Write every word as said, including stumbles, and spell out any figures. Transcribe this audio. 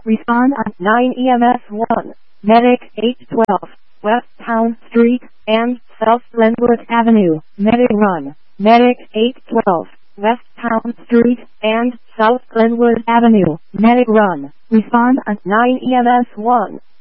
Respond on nine E M S one. Medic eight twelve, West Town Street and South Glenwood Avenue. Medic run. Medic eight twelve, West Town Street and South Glenwood Avenue. Medic run. Respond on nine E M S one.